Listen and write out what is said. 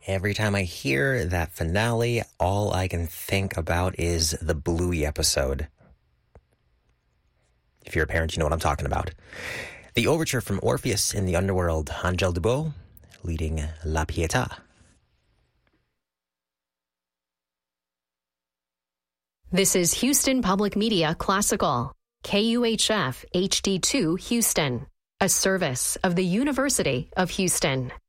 Every time I hear that finale, all I can think about is the Bluey episode. If you're a parent, you know what I'm talking about. The overture from Orpheus in the Underworld, Angèle Dubos, leading La Pietà. This is Houston Public Media Classical, KUHF HD2 Houston, a service of the University of Houston.